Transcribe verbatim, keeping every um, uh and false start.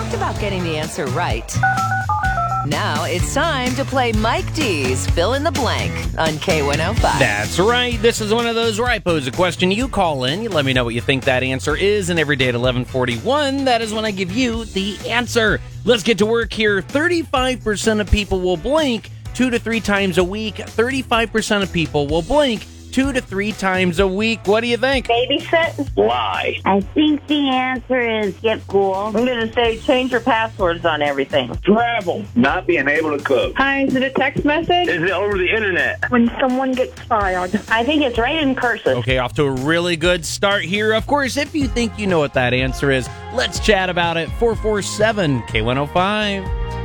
talked about getting the answer right. Now it's time to play Mike D's Fill in the Blank on K one oh five. That's right. This is one of those where I pose a question. You call in. You let me know what you think that answer is. And every day at eleven forty-one, that is when I give you the answer. Let's get to work here. thirty-five percent of people will blink two to three times a week. thirty-five percent of people will blink two to three times a week. What do you think? Babysit? Lie. I think the answer is get cool. I'm going to say change your passwords on everything. Travel. Not being able to cook. Hi, is it a text message? Is it over the internet? When someone gets fired. I think it's right in cursive. Okay, off to a really good start here. Of course, if you think you know what that answer is, let's chat about it. four four seven K one oh five.